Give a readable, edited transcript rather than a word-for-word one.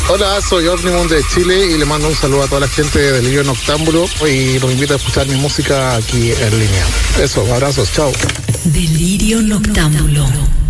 Hola, soy Omnimon de Chile y le mando un saludo a toda la gente de Delirio Noctámbulo y los invito a escuchar mi música aquí en línea. Eso, abrazos, chao. Delirio Noctámbulo.